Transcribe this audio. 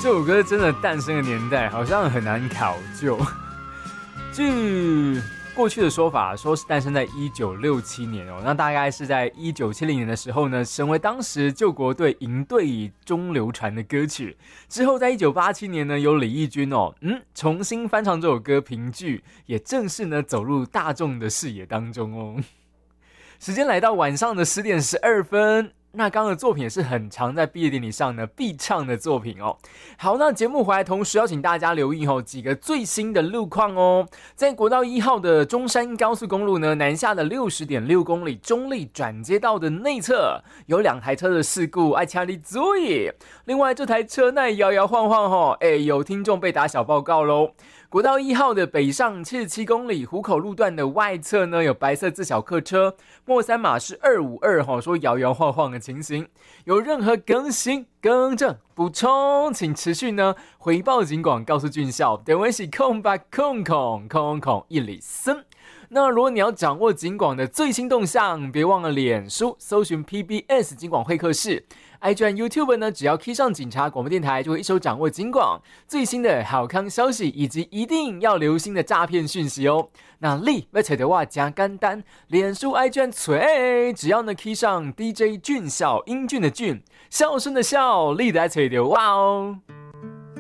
这首歌真的诞生的年代好像很难考究。据过去的说法，说是诞生在1967年哦，那大概是在1970年的时候呢，成为当时救国队营队中流传的歌曲。之后在1987年呢，由李翊君重新翻唱这首歌评剧，也正式呢走入大众的视野当中哦。时间来到晚上的10点12分。那刚刚的作品也是很常在毕业典礼上呢必唱的作品哦。好，那节目回来同时邀请大家留意几个最新的路况哦。在国道1号的中山高速公路呢，南下的60.6公里中立转接道的内侧有2台车的事故，爱请你注意。另外这台车内摇摇晃晃有听众被打小报告咯。国道1号的北上77公里湖口路段的外侧呢，有白色自小客车，末3码是252说摇摇晃晃的情形。有任何更新、更正、补充，请持续呢回报警广告诉军校。电话是0800000103。那如果你要掌握警广的最新动向，别忘了脸书搜寻 PBS 警广会客室。IG 和 YouTube 呢，只要 key 上警察广播电台，就会一手掌握警广最新的好康消息，以及一定要留心的诈骗讯息哦。那你要找的话加简单，脸书 IG 找，只要呢 key 上 DJ 俊孝，英俊的俊，笑声的笑，你来找的哇哦。